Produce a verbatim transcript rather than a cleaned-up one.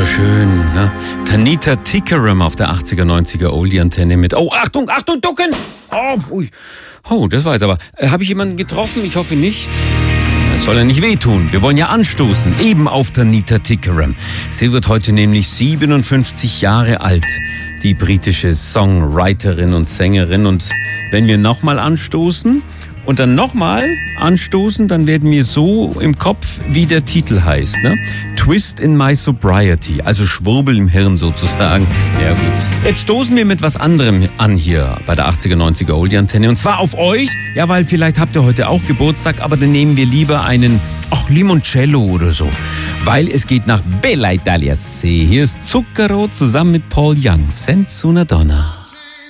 schön, ne? Tanita Tikaram auf der achtziger, neunziger Oldie-Antenne mit... Oh, Achtung, Achtung, ducken! Oh, ui. Oh, das war jetzt aber... Äh, Habe ich jemanden getroffen? Ich hoffe nicht. Das soll ja nicht wehtun. Wir wollen ja anstoßen, eben auf Tanita Tikaram. Sie wird heute nämlich siebenundfünfzig Jahre alt. Die britische Songwriterin und Sängerin. Und wenn wir nochmal anstoßen... Und dann nochmal anstoßen, dann werden wir so im Kopf, wie der Titel heißt, ne? Twist in my sobriety, also Schwurbel im Hirn sozusagen. Ja, gut. Jetzt stoßen wir mit was anderem an hier bei der achtziger, neunziger Oldie-Antenne. Und zwar auf euch, ja, weil vielleicht habt ihr heute auch Geburtstag, aber dann nehmen wir lieber einen, ach, Limoncello oder so. Weil es geht nach Bella Italia See. Hier ist Zucchero zusammen mit Paul Young, Senza una donna.